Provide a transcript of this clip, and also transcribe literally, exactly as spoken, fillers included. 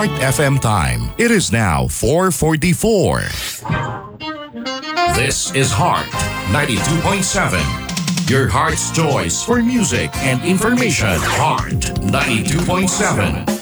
Heart F M time. It is now four forty-four. This is Heart ninety-two point seven. Your heart's choice for music and information. Heart ninety-two point seven.